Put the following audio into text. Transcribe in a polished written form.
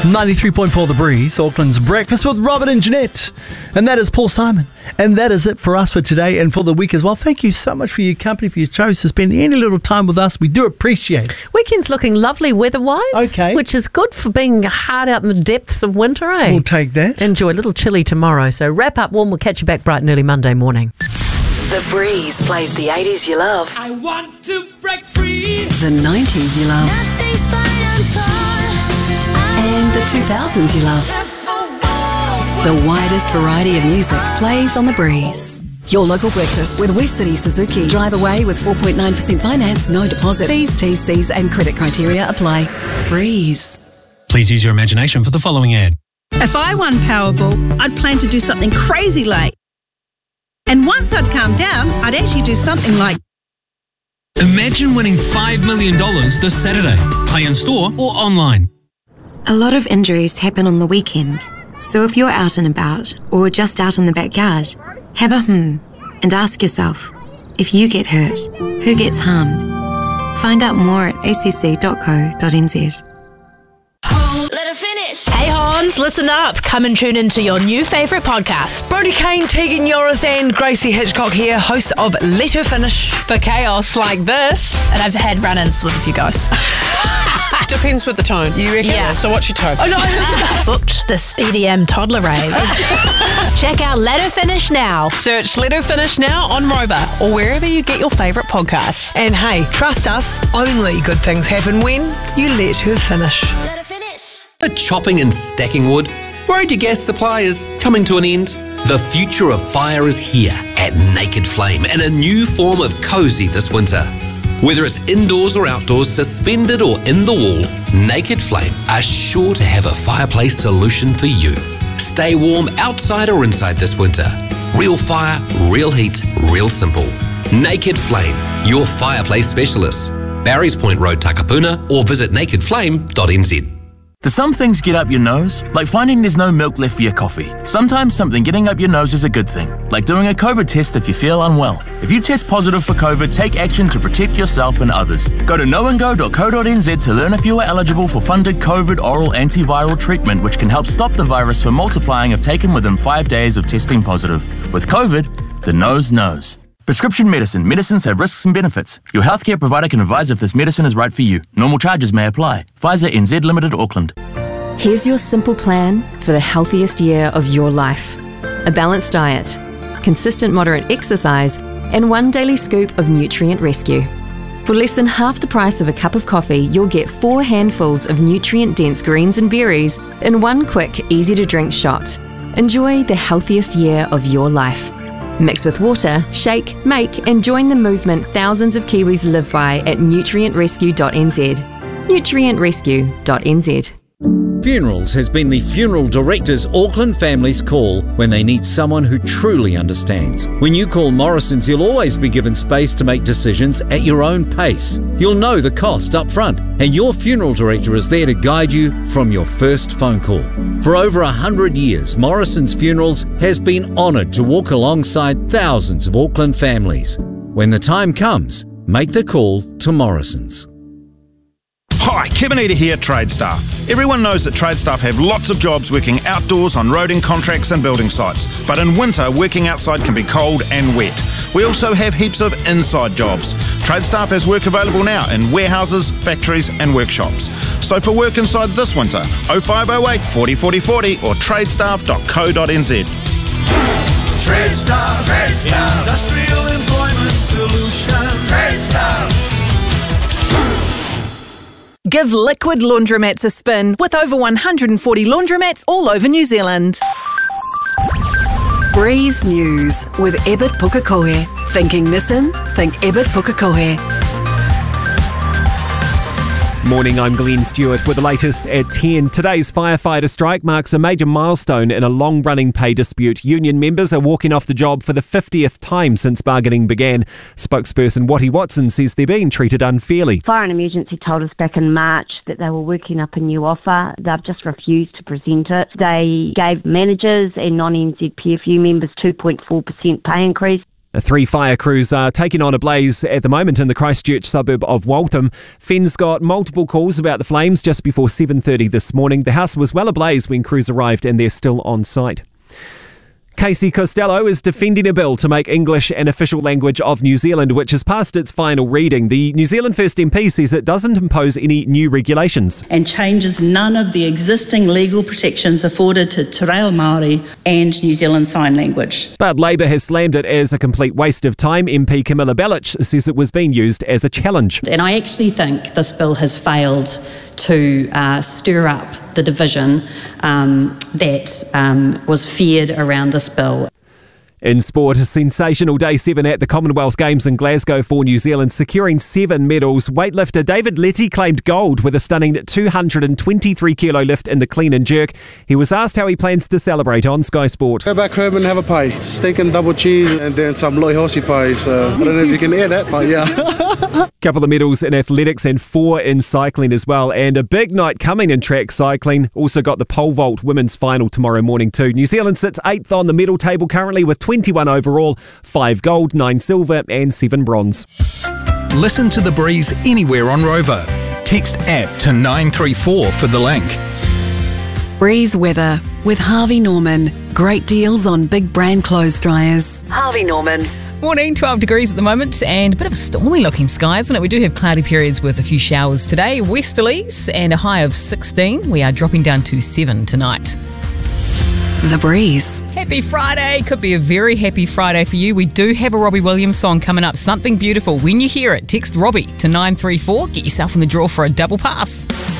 93.4 The Breeze, Auckland's Breakfast with Robert and Jeanette. And that is Paul Simon. And that is it for us for today and for the week as well. Thank you so much for your company, for your choice to spend any little time with us. We do appreciate it. Weekend's looking lovely weather-wise, Okay. which is good for being hard out in the depths of winter, eh? We'll take that. Enjoy a little chilly tomorrow. So wrap up warm. We'll catch you back bright and early Monday morning. The Breeze plays the 80s you love, I want to break free. the 90s you love, Nothing's fine, I'm torn. and the 2000s you love. The widest variety of music plays on The Breeze. Your local breakfast with West City Suzuki. Drive away with 4.9% finance, no deposit. Fees, TCs and credit criteria apply. Breeze. Please use your imagination for the following ad. If I won Powerball, I'd plan to do something crazy like. And once I'd calmed down, I'd actually do something like. Imagine winning $5 million this Saturday. Play in store or online. A lot of injuries happen on the weekend, so if you're out and about or just out in the backyard, have a and ask yourself, if you get hurt, who gets harmed? Find out more at acc.co.nz. Let her finish. Hey Hans, listen up. Come and tune into your new favourite podcast. Brody Kane, Tegan Yorathan, Gracie Hitchcock here, hosts of Let Her Finish. For chaos like this. And I've had run-ins with a few guys. Depends with the tone, you reckon? Yeah. So what's your tone? Oh no, booked this EDM toddler rave. Check out Let Her Finish now. Search Let Her Finish now on Rover or wherever you get your favourite podcasts. And hey, trust us, only good things happen when you let her finish. Let her finish. The chopping and stacking wood? Worried your gas supply is coming to an end? The future of fire is here at Naked Flame in a new form of cosy this winter. Whether it's indoors or outdoors, suspended or in the wall, Naked Flame are sure to have a fireplace solution for you. Stay warm outside or inside this winter. Real fire, real heat, real simple. Naked Flame, your fireplace specialist. Barry's Point Road, Takapuna, or visit nakedflame.nz. Do some things get up your nose? Like finding there's no milk left for your coffee. Sometimes something getting up your nose is a good thing, like doing a COVID test if you feel unwell. If you test positive for COVID, take action to protect yourself and others. Go to knowandgo.co.nz to learn if you are eligible for funded COVID oral antiviral treatment, which can help stop the virus from multiplying if taken within 5 days of testing positive. With COVID, the nose knows. Prescription medicine. Medicines have risks and benefits. Your healthcare provider can advise if this medicine is right for you. Normal charges may apply. Pfizer NZ Limited, Auckland. Here's your simple plan for the healthiest year of your life. A balanced diet, consistent moderate exercise, and one daily scoop of Nutrient Rescue. For less than half the price of a cup of coffee, you'll get 4 handfuls of nutrient-dense greens and berries in one quick, easy-to-drink shot. Enjoy the healthiest year of your life. Mix with water, shake, make, and join the movement thousands of Kiwis live by at nutrientrescue.nz. nutrientrescue.nz. Funerals has been the funeral director's Auckland family's call when they need someone who truly understands. When you call Morrison's, you'll always be given space to make decisions at your own pace. You'll know the cost up front, and your funeral director is there to guide you from your first phone call. For over 100 years, Morrison's Funerals has been honoured to walk alongside thousands of Auckland families. When the time comes, make the call to Morrison's. Hi, Kevin Eder here, Trade Staff. Everyone knows that Trade Staff have lots of jobs working outdoors on roading contracts and building sites, but in winter working outside can be cold and wet. We also have heaps of inside jobs. Trade Staff has work available now in warehouses, factories and workshops. So for work inside this winter, 0508 40 40 40 or tradestaff.co.nz. Trade Staff, Industrial Employment Solutions. Trade Staff. Give Liquid Laundromats a spin with over 140 laundromats all over New Zealand. Breeze News with Ebert Pukekohe. Thinking Nissan? Think Ebert Pukekohe. Morning, I'm Glenn Stewart with the latest at 10. Today's firefighter strike marks a major milestone in a long-running pay dispute. Union members are walking off the job for the 50th time since bargaining began. Spokesperson Wattie Watson says they're being treated unfairly. Fire and Emergency told us back in March that they were working up a new offer. They've just refused to present it. They gave managers and non-NZ PFU members 2.4% pay increase. 3 fire crews are taking on a blaze at the moment in the Christchurch suburb of Waltham. Fenns got multiple calls about the flames just before 7:30 this morning. The house was well ablaze when crews arrived and they're still on site. Casey Costello is defending a bill to make English an official language of New Zealand, which has passed its final reading. The New Zealand First MP says it doesn't impose any new regulations. And changes none of the existing legal protections afforded to Te Reo Māori and New Zealand Sign Language. But Labour has slammed it as a complete waste of time. MP Camilla Bellich says it was being used as a challenge. And I actually think this bill has failed to stir up the division that was feared around this bill. In sport, a sensational day 7 at the Commonwealth Games in Glasgow for New Zealand, securing 7 medals. Weightlifter David Letty claimed gold with a stunning 223-kilo lift in the clean and jerk. He was asked how he plans to celebrate on Sky Sport. Go back home and have a pie, steak and double cheese, and then some loy horsey pie. So I don't know if you can hear that, but yeah. Couple of medals in athletics and 4 in cycling as well. And a big night coming in track cycling. Also got the pole vault women's final tomorrow morning too. New Zealand sits 8th on the medal table currently with 21 overall, 5 gold, 9 silver and 7 bronze. Listen to The Breeze anywhere on Rover. Text APP to 934 for the link. Breeze weather with Harvey Norman. Great deals on big brand clothes dryers. Harvey Norman. Morning, 12 degrees at the moment and a bit of a stormy looking sky, isn't it? We do have cloudy periods with a few showers today, westerlies and a high of 16. We are dropping down to 7 tonight. The Breeze. Happy Friday. Could be a very happy Friday for you. We do have a Robbie Williams song coming up, Something Beautiful. When you hear it, text Robbie to 934. Get yourself in the draw for a double pass.